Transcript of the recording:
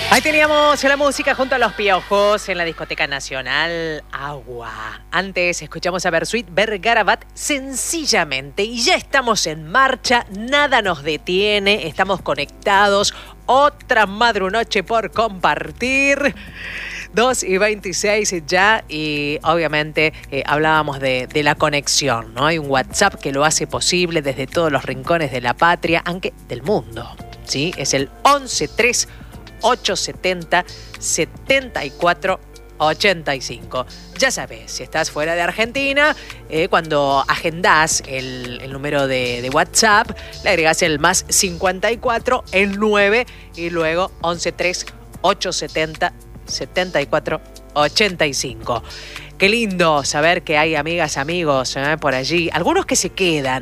Ahí teníamos la música junto a Los Piojos en la Discoteca Nacional Agua. Antes escuchamos a Bersuit Vergarabat sencillamente. Y ya estamos en marcha, nada nos detiene, estamos conectados. Otra madrunoche por compartir. 2:26 ya y obviamente hablábamos de la conexión, ¿no? Hay un WhatsApp que lo hace posible desde todos los rincones de la patria, aunque del mundo, ¿sí? Es el 11 870 7485. Ya sabes, si estás fuera de Argentina, cuando agendás el número de WhatsApp, le agregás el más 54, el 9 y luego 11 870 7485. Qué lindo saber que hay amigas, amigos por allí, algunos que se quedan.